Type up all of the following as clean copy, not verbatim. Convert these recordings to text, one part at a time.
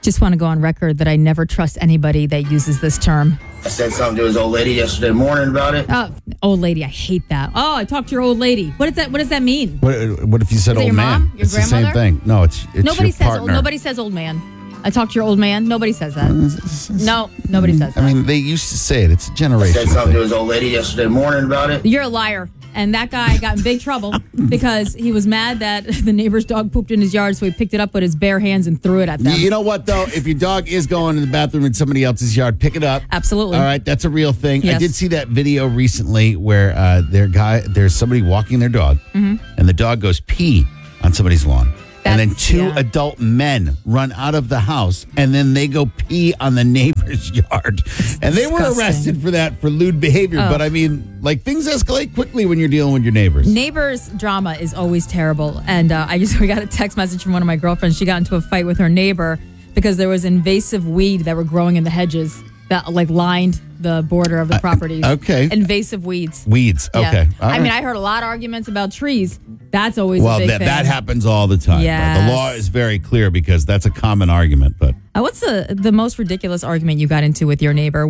Just want to go on record that I never trust anybody that uses this term. I said something to his old lady yesterday morning about it. Oh, old lady, I hate that. Oh, I talked to your old lady. What does that mean? What if you said Is it old your man? mom? Your it's grandmother? the same thing. No, it's Nobody your says partner. nobody says old man. I talked to your old man. Nobody says that. No, nobody says that. I mean, they used to say it. It's a I generation said something to thing. his old lady yesterday morning about it. You're a liar. And that guy got in big trouble because he was mad that the neighbor's dog pooped in his yard, so he picked it up with his bare hands and threw it at them. You know what, though? If your dog is going to the bathroom in somebody else's yard, pick it up. Absolutely. All right, that's a real thing. Yes. I did see that video recently where there's somebody walking their dog, and the dog goes pee on somebody's lawn. And then two adult men run out of the house, and then they go pee on the neighbor's yard. And they were disgusting. arrested for that, for lewd behavior. Oh. But I mean, like, things escalate quickly when you're dealing with your neighbors. Neighbors drama is always terrible. And we got a text message from one of my girlfriends. She got into a fight with her neighbor because there was invasive weed that were growing in the hedges that lined the border of the properties. Okay. Invasive weeds. Weeds. Okay. Yeah. All I mean, right. I heard a lot of arguments about trees. That's always Well, a big thing. that happens all the time. Yes. The law is very clear because that's a common argument. But What's the most ridiculous argument you got into with your neighbor?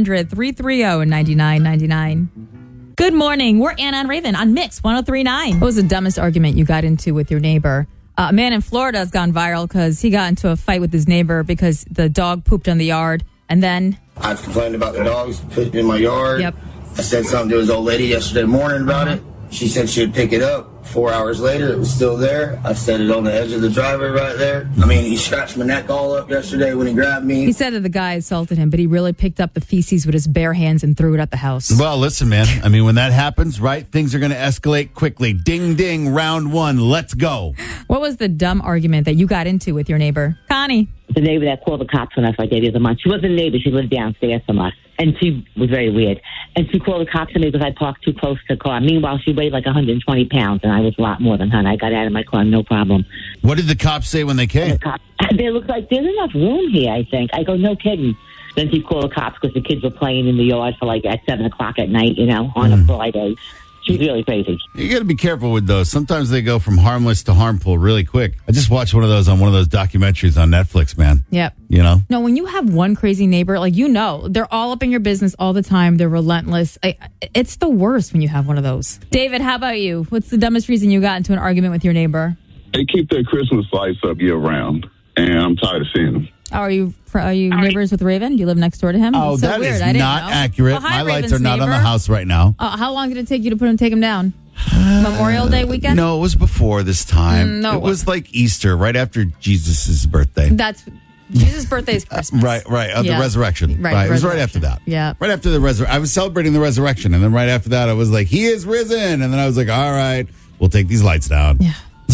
1-800-330-9999. Good morning. We're Anna and Raven on Mix 103.9. What was the dumbest argument you got into with your neighbor? A man in Florida has gone viral because he got into a fight with his neighbor because the dog pooped on the yard. And then I've complained about the dogs pooping in my yard. Yep. I said something to his old lady yesterday morning about it. She said she would pick it up. 4 hours later, it was still there. I set it on the edge of the driveway right there. I mean, he scratched my neck all up yesterday when he grabbed me. he said that the guy assaulted him, but he really picked up the feces with his bare hands and threw it at the house. well, listen, man. I mean, when that happens, right? Things are going to escalate quickly. Ding, ding. Round one. Let's go. What was the dumb argument that you got into with your neighbor? Connie. The neighbor that called the cops on us like the other month. She wasn't a neighbor. She lived downstairs from us. And she was very weird. And she called the cops on me because I parked too close to the car. Meanwhile, she weighed like 120 pounds, and I was a lot more than her. And I got out of my car, no problem. What did the cops say when they came? The cops, they looked like there's enough room here, I think. I go, no kidding. Then she called the cops because the kids were playing in the yard for like at 7 o'clock at night, on a Friday. She was really crazy. You got to be careful with those. Sometimes they go from harmless to harmful really quick. I just watched one of those on one of those documentaries on Netflix, man. Yep. You know? No, when you have one crazy neighbor, they're all up in your business all the time. They're relentless. It's the worst when you have one of those. David, how about you? What's the dumbest reason you got into an argument with your neighbor? They keep their Christmas lights up year round, and I'm tired of seeing them. Are you neighbors with Raven? Do you live next door to him? Oh, It's so that weird. is I didn't not know. accurate. Well, hi, My lights Raven's are not on the neighbor. house right now. How long did it take you to take him down? Memorial Day weekend? No, it was before this time. No, it was like Easter, right after Jesus' birthday. That's Jesus' birthday is Christmas. Right. The Yeah. resurrection. Right, It was right after that. Yeah. Right after the resurrection. I was celebrating the resurrection, and then right after that, I was like, he is risen. And then I was like, all right, we'll take these lights down. Yeah.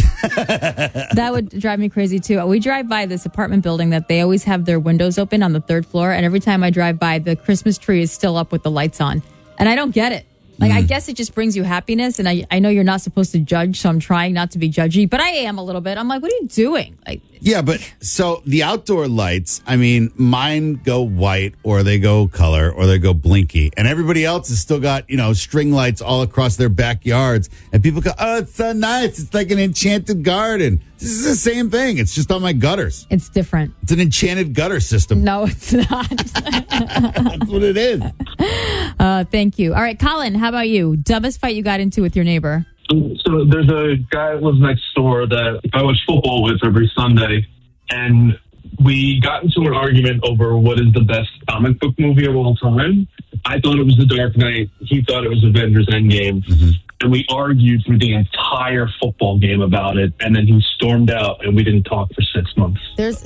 That would drive me crazy too. We drive by this apartment building that they always have their windows open on the third floor, and every time I drive by, the Christmas tree is still up with the lights on, and I don't get it. I guess it just brings you happiness, and I know you're not supposed to judge, so I'm trying not to be judgy, but I am a little bit. I'm like, what are you doing? Yeah, but so the outdoor lights, I mean, mine go white or they go color or they go blinky. And everybody else has still got, string lights all across their backyards. And people go, oh, it's so nice. It's like an enchanted garden. This is the same thing. It's just on my gutters. It's different. It's an enchanted gutter system. No, it's not. That's what it is. Thank you. All right, Colin, how about you? Dumbest fight you got into with your neighbor? So there's a guy that lives next door that I watch football with every Sunday, and we got into an argument over what is the best comic book movie of all time. I thought it was The Dark Knight. He thought it was Avengers Endgame. Mm-hmm. And we argued through the entire football game about it, and then he stormed out, and we didn't talk for 6 months.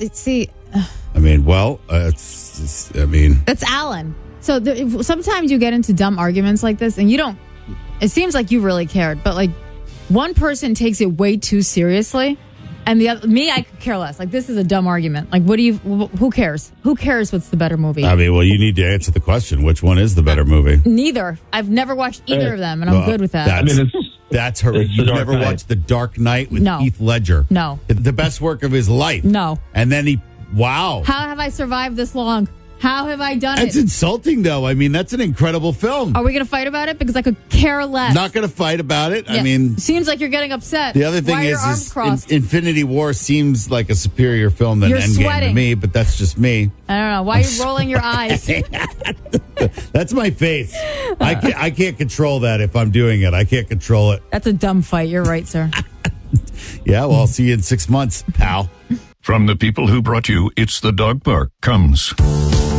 That's Alan. So sometimes you get into dumb arguments like this, and you don't. It seems like you really cared, but one person takes it way too seriously, and I could care less. This is a dumb argument. Who cares? Who cares what's the better movie? You need to answer the question. Which one is the better movie? Neither. I've never watched either of them, and I'm good with that. That's her. You've never watched The Dark Knight with Heath Ledger? No. The best work of his life? No. And then wow. How have I survived this long? How have I done That's it? insulting, though. I mean, that's an incredible film. Are we going to fight about it? Because I could care less. Not going to fight about it. Yeah. I mean, seems like you're getting upset. the other thing Why are your arms is crossed? Infinity War seems like a superior film than You're Endgame to sweating. me, but that's just me. I don't know. Why are you rolling your eyes? That's my face. I can't control that if I'm doing it. I can't control it. That's a dumb fight. You're right, sir. Yeah, well, I'll see you in 6 months, pal. From the people who brought you It's the Dog Park comes